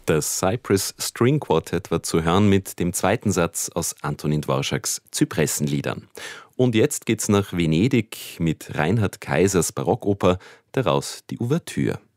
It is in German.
Das Cypress String Quartet war zu hören mit dem zweiten Satz aus Antonin Dvořáks Zypressenliedern. Und jetzt geht's nach Venedig mit Reinhard Kaisers Barockoper, daraus die Ouvertüre.